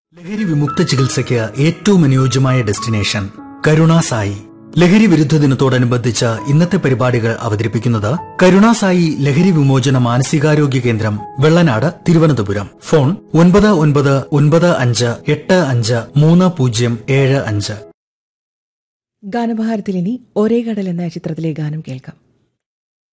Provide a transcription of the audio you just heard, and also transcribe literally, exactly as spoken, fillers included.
ലഹരി വിമുക്ത ചികിത്സയ്ക്ക് ഏറ്റവും അനുയോജ്യമായ ഡെസ്റ്റിനേഷൻ കരുണാസായി. ലഹരി വിരുദ്ധ ദിനത്തോടനുബന്ധിച്ച് ഇന്നത്തെ പരിപാടികൾ അവതരിപ്പിക്കുന്നത് കരുണാസായി ലഹരി വിമോചന മാനസികാരോഗ്യ കേന്ദ്രം, വെള്ളനാട്, തിരുവനന്തപുരം. ഫോൺ ഒൻപത് ഒൻപത് ഒൻപത് അഞ്ച് എട്ട് അഞ്ച് മൂന്ന് പൂജ്യം ഏഴ് അഞ്ച്. ഗാനഭാരത്തിൽ ഇനി ഒരേ കടൽ എന്ന ചിത്രത്തിലെ ഗാനം കേൾക്കാം.